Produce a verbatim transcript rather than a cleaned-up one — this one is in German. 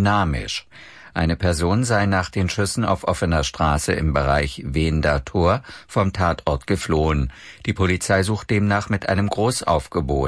dynamisch. Eine Person sei nach den Schüssen auf offener Straße im Bereich Wehender Tor vom Tatort geflohen. Die Polizei sucht demnach mit einem Großaufgebot